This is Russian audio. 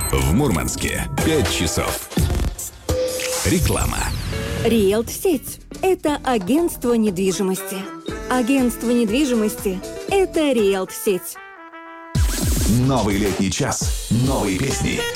В Мурманске 5 часов. Реклама. Риэлт-сеть – это агентство недвижимости. Агентство недвижимости – это Риэлт-сеть. Новый летний час. Новые песни,